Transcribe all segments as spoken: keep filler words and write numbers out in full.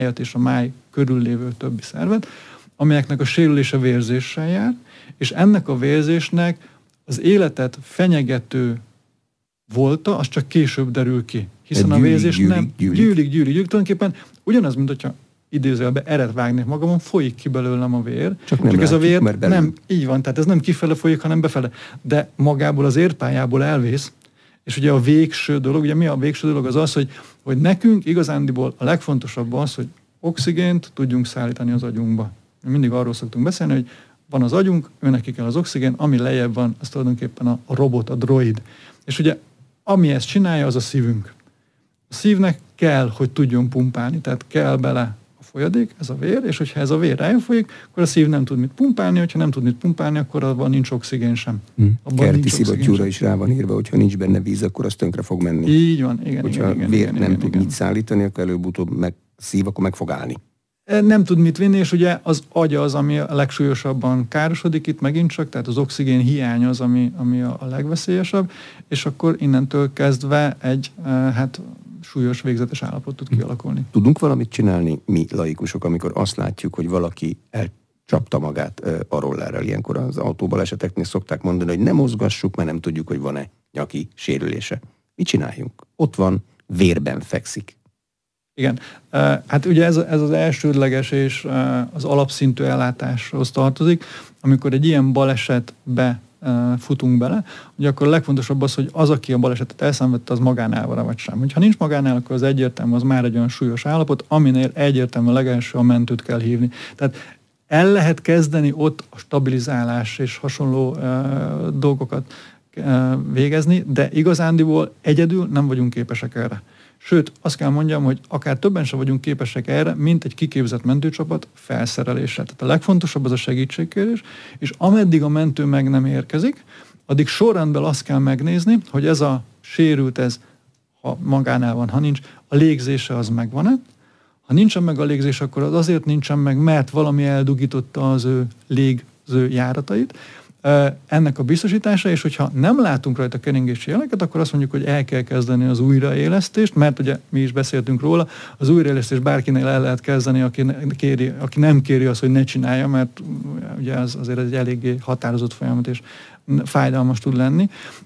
és a máj körül lévő többi szervet, amelyeknek a sérülése vérzéssel jár, és ennek a vérzésnek az életet fenyegető volta, az csak később derül ki. Hiszen gyűlik, a vérzés gyűlik, nem gyűlik, gyűlik, gyűlik, gyűlik. Tulajdonképpen ugyanaz, mint hogyha idézőjelbe eret vágnék magamon, folyik ki belőlem a vér. Csak nem csak ez a vér mert nem, így van, tehát ez nem kifele folyik, hanem befele. De magából az érpályából elvész, és ugye a végső dolog, ugye mi a végső dolog az az, hogy, hogy nekünk igazándiból a legfontosabb az, hogy oxigént tudjunk szállítani az agyunkba. Mindig arról szoktunk beszélni, hogy van az agyunk, őneki kell az oxigén, ami lejjebb van, az tulajdonképpen a, a robot, a droid. És ugye ami ezt csinálja, az a szívünk. A szívnek kell, hogy tudjon pumpálni, tehát kell bele a folyadék, ez a vér, és hogyha ez a vér elfolyik, akkor a szív nem tud mit pumpálni, hogyha nem tud mit pumpálni, akkor abban nincs oxigén sem. Hmm. Kerti szivattyúra is rá van írva, hogyha nincs benne víz, akkor az tönkre fog menni. Így van, igen. Hogyha igen, igen, vér igen, nem igen, tud igen. mit szállítani, akkor előbb-utóbb meg szív, akkor meg fog állni. Nem tud mit vinni, és ugye az agy az, ami a legsúlyosabban károsodik itt megint csak, tehát az oxigén hiány az, ami, ami a legveszélyesebb, és akkor innentől kezdve egy hát súlyos végzetes állapot tud kialakulni. Tudunk valamit csinálni mi laikusok, amikor azt látjuk, hogy valaki elcsapta magát a rollerrel. Ilyenkor az autóbaleseteknél szokták mondani, hogy ne mozgassuk, mert nem tudjuk, hogy van-e nyaki sérülése. Mit csináljunk? Ott van, vérben fekszik. Igen. Hát ugye ez, ez az elsődleges és az alapszintű ellátáshoz tartozik, amikor egy ilyen balesetbe futunk bele, ugye akkor a legfontosabb az, hogy az, aki a balesetet elszenvedte, az magánál vagy sem. Ha nincs magánál, akkor az egyértelmű, az már egy olyan súlyos állapot, aminél egyértelmű a legelső a mentőt kell hívni. Tehát el lehet kezdeni ott a stabilizálás és hasonló uh, dolgokat uh, végezni, de igazándiból egyedül nem vagyunk képesek erre. Sőt, azt kell mondjam, hogy akár többen sem vagyunk képesek erre, mint egy kiképzett mentőcsapat felszerelésre. Tehát a legfontosabb az a segítségkérés, és ameddig a mentő meg nem érkezik, addig sorrendben azt kell megnézni, hogy ez a sérült, ez ha magánál van, ha nincs, a légzése az megvan-e. Ha nincsen meg a légzés, akkor az azért nincsen meg, mert valami eldugította az ő légző járatait. Ennek a biztosítása, és hogyha nem látunk rajta keringési jeleket, akkor azt mondjuk, hogy el kell kezdeni az újraélesztést, mert ugye mi is beszéltünk róla, az újraélesztés bárkinél el lehet kezdeni, aki, kéri, aki nem kéri azt, hogy ne csinálja, mert ugye az azért egy eléggé határozott folyamat, és fájdalmas tud lenni.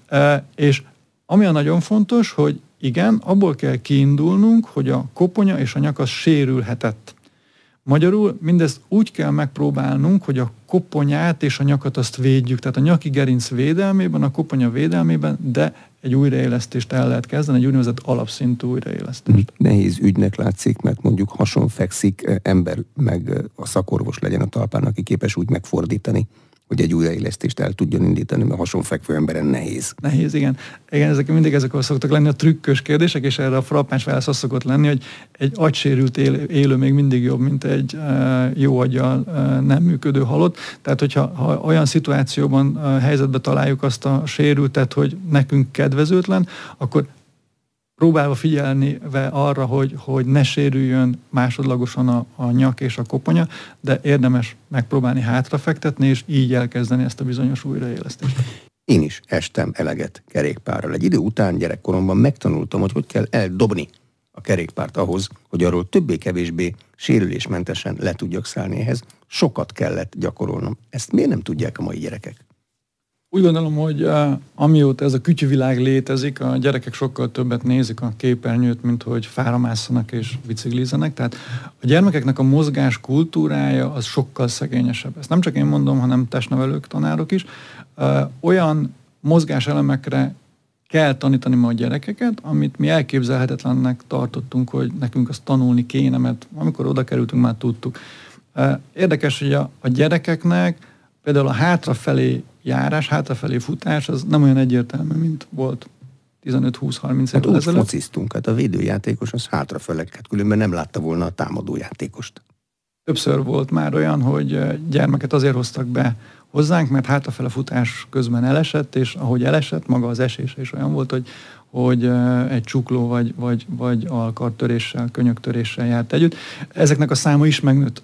És ami a nagyon fontos, hogy igen, abból kell kiindulnunk, hogy a koponya és a nyak az sérülhetett. Magyarul mindezt úgy kell megpróbálnunk, hogy a koponyát és a nyakat azt védjük. Tehát a nyaki gerinc védelmében, a koponya védelmében, de egy újraélesztést el lehet kezdeni, egy úgynevezett alapszintű újraélesztést. Nehéz ügynek látszik, mert mondjuk hason fekszik ember, meg a szakorvos legyen a talpán, aki képes úgy megfordítani, hogy egy újraélesztést el tudjon indítani, mert hasonfekvő emberen nehéz. Nehéz, igen. Igen, ezek mindig ezek szoktak lenni a trükkös kérdések, és erre a frappáns válasz az szokott lenni, hogy egy agysérült élő, élő még mindig jobb, mint egy uh, jó aggyal uh, nem működő halott. Tehát, hogyha ha olyan szituációban, uh, helyzetbe találjuk azt a sérültet, hogy nekünk kedvezőtlen, akkor próbálva figyelni arra, hogy, hogy ne sérüljön másodlagosan a, a nyak és a koponya, de érdemes megpróbálni hátrafektetni, és így elkezdeni ezt a bizonyos újraélesztést. Én is estem eleget kerékpárral. Egy idő után gyerekkoromban megtanultam, hogy hogy kell eldobni a kerékpárt ahhoz, hogy arról többé-kevésbé sérülésmentesen le tudjak szállni ehhez. Sokat kellett gyakorolnom. Ezt miért nem tudják a mai gyerekek? Úgy gondolom, hogy uh, amióta ez a kütyüvilág létezik, a gyerekek sokkal többet nézik a képernyőt, mint hogy fára másszanak és biciklizzenek. Tehát a gyermekeknek a mozgás kultúrája az sokkal szegényesebb. Ezt nem csak én mondom, hanem testnevelők, tanárok is. Uh, olyan mozgáselemekre kell tanítani ma a gyerekeket, amit mi elképzelhetetlennek tartottunk, hogy nekünk azt tanulni kéne, mert amikor oda kerültünk, már tudtuk. Uh, érdekes, hogy a, a gyerekeknek például a hátrafelé járás, hátrafelé futás, az nem olyan egyértelmű, mint volt tizenöt-húsz-harminc évvel hát ezelőtt. Úgy fociztunk, hát a védőjátékos az hátrafeleket, különben nem látta volna a támadójátékost. Többször volt már olyan, hogy gyermeket azért hoztak be hozzánk, mert hátrafele futás közben elesett, és ahogy elesett, maga az esés is olyan volt, hogy, hogy egy csukló vagy, vagy, vagy alkartöréssel, könyöktöréssel járt együtt. Ezeknek a száma is megnőtt.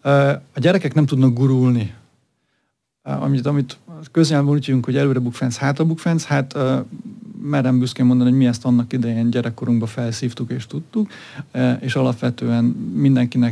A gyerekek nem tudnak gurulni. Amit, amit köznyelvben úgy hívunk, hogy előre bukfenc, hátra bukfenc, hát merem büszkén mondani, hogy mi ezt annak idején gyerekkorunkban felszívtuk és tudtuk, és alapvetően mindenkinek